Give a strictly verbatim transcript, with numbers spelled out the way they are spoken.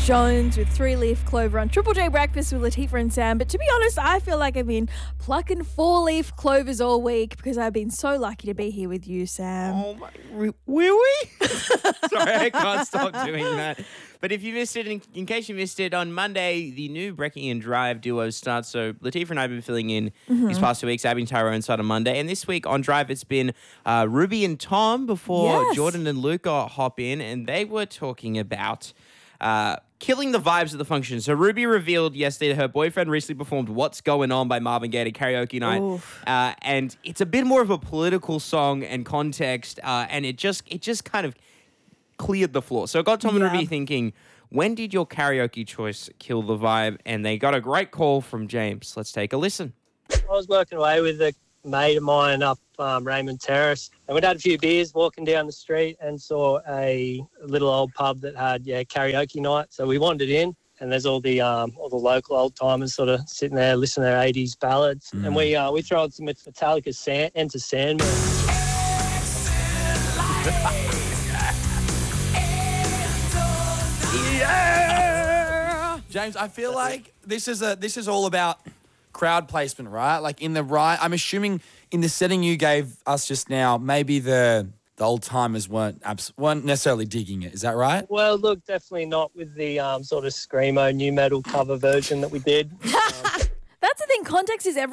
Jones with Three Leaf Clover on Triple J Breakfast with Latifah and Sam. But to be honest, I feel like I've been plucking four leaf clovers all week because I've been so lucky to be here with you, Sam. Oh my, were we? Sorry, I can't stop doing that. But if you missed it, in, in case you missed it, on Monday, the new Brekkie and Drive duo starts. So Latifah and I have been filling in mm-hmm. these past two weeks. Abby and Tyrone started on Monday. And this week on Drive, it's been uh, Ruby and Tom before yes. Jordan and Luca hop in. And they were talking about uh, killing the vibes at the function. So Ruby revealed yesterday that her boyfriend recently performed What's Going On by Marvin Gaye at karaoke night. Uh, and it's a bit more of a political song and context. Uh, and it just it just kind of cleared the floor. So it got Tom and yeah. Ruby thinking, when did your karaoke choice kill the vibe? And they got a great call from James. Let's take a listen. I was working away with a mate of mine up um, Raymond Terrace, and we'd had a few beers walking down the street and saw a little old pub that had yeah karaoke night. So we wandered in, and there's all the um, all the local old timers sort of sitting there listening to their eighties ballads, mm. and we uh, we throw on some Metallica Sand, Enter Sandman. Yeah! James, I feel like this is a this is all about crowd placement, right? Like in the right, I'm assuming in the setting you gave us just now, maybe the the old timers weren't abs- weren't necessarily digging it. Is that right? Well, look, definitely not with the um, sort of screamo new metal cover version that we did. Um, That's the thing. Context is everything.